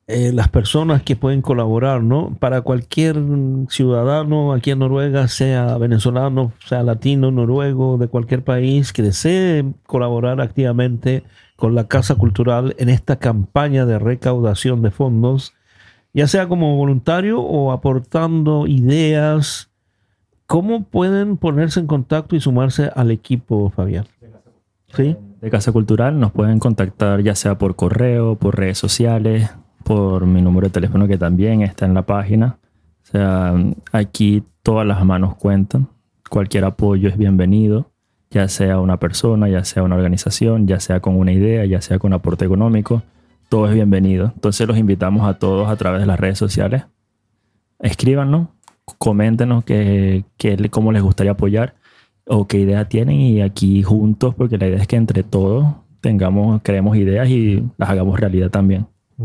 las personas que pueden colaborar, ¿no? Para cualquier ciudadano aquí en Noruega, sea venezolano, sea latino, noruego, de cualquier país que desee colaborar activamente con la Casa Cultural en esta campaña de recaudación de fondos, ya sea como voluntario o aportando ideas. ¿Cómo pueden ponerse en contacto y sumarse al equipo, Fabián? ¿Sí? De Casa Cultural nos pueden contactar ya sea por correo, por redes sociales, por mi número de teléfono que también está en la página. O sea, aquí todas las manos cuentan. Cualquier apoyo es bienvenido, ya sea una persona, ya sea una organización, ya sea con una idea, ya sea con aporte económico. Todo es bienvenido. Entonces los invitamos a todos a través de las redes sociales. Escríbanos, coméntenos cómo les gustaría apoyar o qué idea tienen, y aquí juntos, porque la idea es que entre todos creemos ideas y las hagamos realidad también.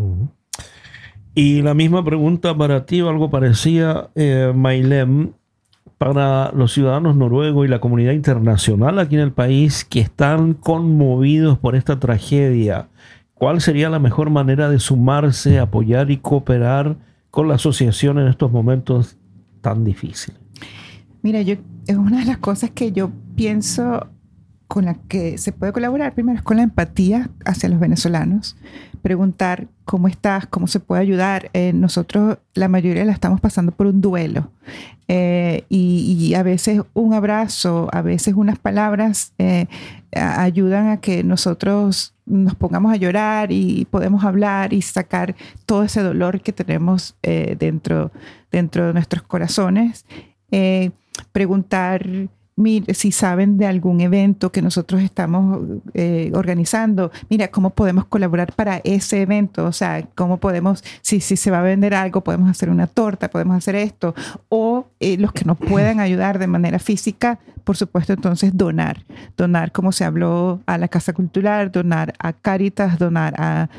Y la misma pregunta para ti o algo parecida, Maylem, para los ciudadanos noruegos y la comunidad internacional aquí en el país que están conmovidos por esta tragedia, ¿cuál sería la mejor manera de sumarse, apoyar y cooperar con la asociación en estos momentos tan difíciles? Mira, es una de las cosas que yo pienso con la que se puede colaborar. Primero es con la empatía hacia los venezolanos. Preguntar cómo estás, cómo se puede ayudar. Nosotros, la mayoría la estamos pasando por un duelo. Y a veces un abrazo, a veces unas palabras ayudan a que nosotros nos pongamos a llorar y podemos hablar y sacar todo ese dolor que tenemos dentro de nuestros corazones. Preguntar si saben de algún evento que nosotros estamos organizando. Mira, ¿cómo podemos colaborar para ese evento? O sea, ¿cómo podemos, si se va a vender algo, podemos hacer una torta, podemos hacer esto? O los que nos puedan ayudar de manera física, por supuesto, entonces donar. Donar, como se habló, a la Casa Cultural, donar a Cáritas, donar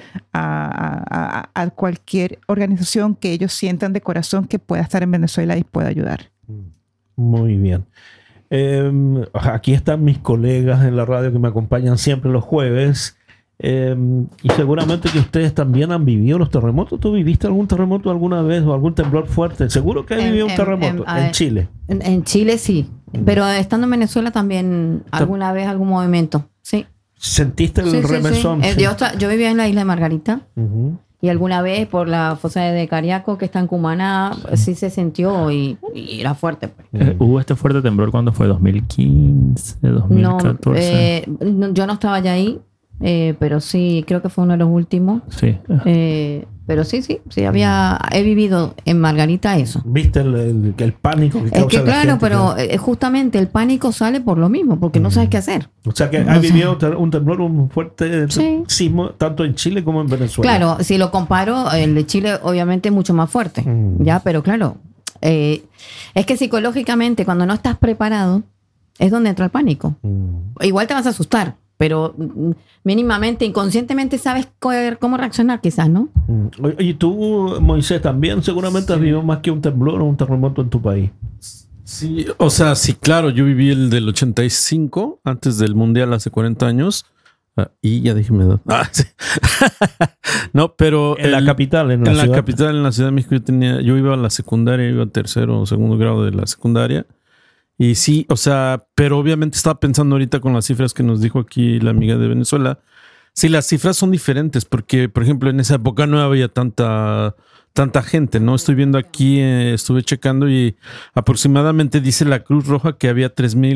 a cualquier organización que ellos sientan de corazón que pueda estar en Venezuela y pueda ayudar. Muy bien. Aquí están mis colegas en la radio que me acompañan siempre los jueves, y seguramente que ustedes también han vivido los terremotos. ¿Tú viviste algún terremoto alguna vez o algún temblor fuerte? Seguro que has vivido un terremoto en Chile. En Chile sí, pero estando en Venezuela también alguna vez algún movimiento, sí. ¿Sentiste el remesón? Sí. Yo vivía en la isla de Margarita. Y alguna vez por la fosa de Cariaco, que está en Cumaná, sí se sintió y era fuerte. ¿Hubo este fuerte temblor cuando fue? ¿2015? ¿2014? No, yo no estaba ya ahí, pero sí, creo que fue uno de los últimos. Sí. Pero sí, he vivido en Margarita eso. ¿Viste el pánico que causa Es que claro, la gente? pero justamente el pánico sale por lo mismo, porque no sabes qué hacer. O sea que has vivido un temblor, un fuerte sismo, tanto en Chile como en Venezuela. Claro, si lo comparo, el de Chile obviamente es mucho más fuerte, ya, pero claro, es que psicológicamente cuando no estás preparado es donde entra el pánico. Igual te vas a asustar, pero mínimamente, inconscientemente sabes cómo reaccionar quizás, ¿no? Y tú, Moisés, también seguramente has vivido más que un temblor o un terremoto en tu país. Sí, o sea, sí, claro, yo viví el del 85, antes del Mundial, hace 40 años. Y ya dije mi edad. Sí. No, pero en la capital, en la capital, en la Ciudad de México, yo iba a la secundaria, iba a tercero o segundo grado de la secundaria. Y sí, o sea, pero obviamente estaba pensando ahorita con las cifras que nos dijo aquí la amiga de Venezuela. Sí, las cifras son diferentes porque, por ejemplo, en esa época no había tanta gente, ¿no? Estoy viendo aquí, estuve checando y aproximadamente dice la Cruz Roja que había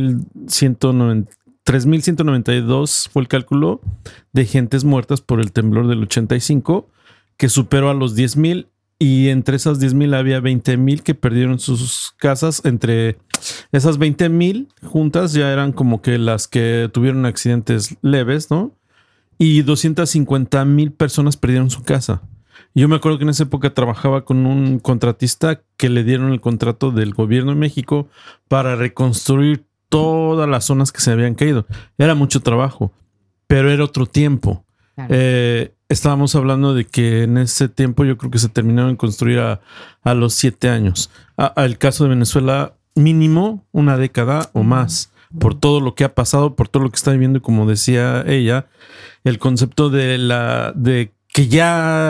3,192 fue el cálculo de gentes muertas por el temblor del 85, que superó a los 10,000. Y entre esas 10,000 había 20,000 que perdieron sus casas. Entre esas 20,000 juntas ya eran como que las que tuvieron accidentes leves, ¿no? Y 250,000 personas perdieron su casa. Yo me acuerdo que en esa época trabajaba con un contratista que le dieron el contrato del gobierno de México para reconstruir todas las zonas que se habían caído. Era mucho trabajo, pero era otro tiempo. Claro. Estábamos hablando de que en ese tiempo yo creo que se terminaron de construir a los 7 años. El caso de Venezuela, mínimo una década o más, por todo lo que ha pasado, por todo lo que está viviendo, y como decía ella, el concepto de que ya